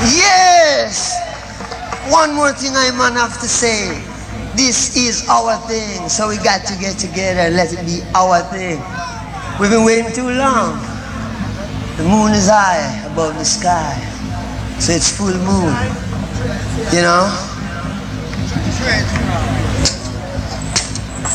Yes! One more thing I man have to say. This is our thing, so we got to get together and let it be our thing. We've been waiting too long. The moon is high above the sky, so it's full moon. You know?